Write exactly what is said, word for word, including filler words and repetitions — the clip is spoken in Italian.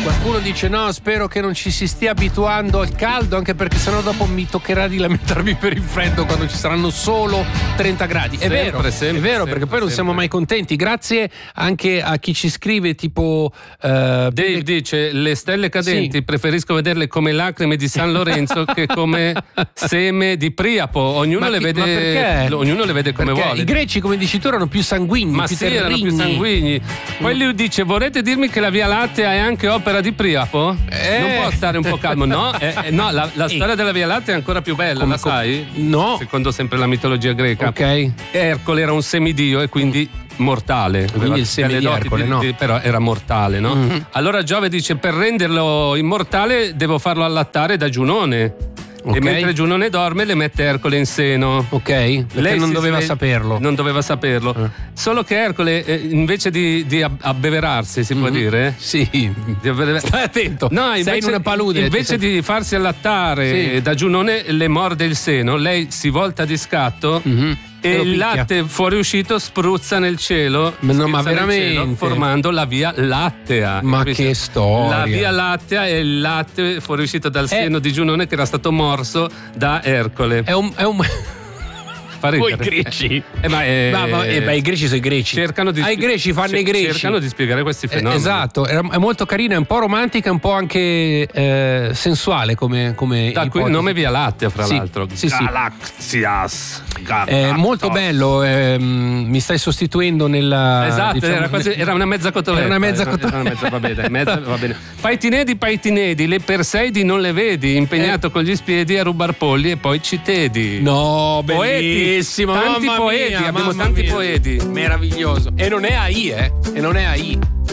Qualcuno dice no, spero che non ci si stia abituando al caldo, anche perché sennò dopo mi toccherà di lamentarmi per il freddo quando ci saranno solo trenta gradi. È Sempre, vero, sempre, è vero, sempre, perché poi non sempre. siamo mai contenti. Grazie anche a chi ci scrive tipo uh, Dave dice: le stelle cadenti Sì. preferisco vederle come lacrime di San Lorenzo che come seme di Priapo. Ognuno Ma le chi- vede, ma perché? ognuno le vede come perché vuole. i greci, come dici tu, erano più sanguigni, Ma più sì, erano più terrigni. sanguigni. Poi lui dice: vorrete dirmi che la Via Lattea è anche opera di Priapo? Eh. Non può stare un po' calmo, no? Eh, eh, no, la, la Eh. storia della Via Lattea è ancora più bella, Come- la sai? No. Secondo sempre la mitologia greca. Ok. Ercole era un semidio e quindi mortale. Quindi il seme Delle di doti Ercole, no? però era mortale, no? Mm-hmm. Allora Giove dice: per renderlo immortale devo farlo allattare da Giunone. Ok. E mentre Giunone dorme le mette Ercole in seno. Ok, perché Lei non si doveva sve- saperlo. Non doveva saperlo. Eh. Solo che Ercole, eh, invece di, di ab- abbeverarsi, si può dire? Sì. Di abbever- Stai attento. No, sei invece, in una palude. invece di farsi allattare Sì. da Giunone, le morde il seno. Lei si volta di scatto Mhm. e lo il picchia. latte fuoriuscito spruzza nel cielo, Ma no, ma schizza nel veramente? cielo, formando la Via Lattea. Ma Capisci? che storia. La Via Lattea è il latte fuoriuscito dal seno di Giunone che era stato morso da Ercole. È un. È un... Fa ridere. Poi i greci. Eh, ma, eh, Ma- ma- eh, beh, i greci sono i greci. cercano di Ah, i greci fanno cer- i greci. cercano di spiegare questi Eh, fenomeni. esatto, è è molto carina, è un po' romantica, un po' anche eh, sensuale come, come Da qui il ipotesi. nome Via Lattea, fra Sì, l'altro. sì, sì. Galaxias. È molto bello, ehm, mi stai sostituendo nella. Esatto, diciamo, era, quasi- era una mezza cotoletta. Era una mezza Era cotoletta. una mezza- va bene, mezza- va bene. Paitinedi, Paitinedi, le Perseidi non le vedi, impegnato con gli spiedi a rubar polli e poi citedi. No, Poeti, bellissimo, tanti mamma poeti, mia, abbiamo mamma tanti mia. poeti. Meraviglioso. E non è A I, eh? E non è A I.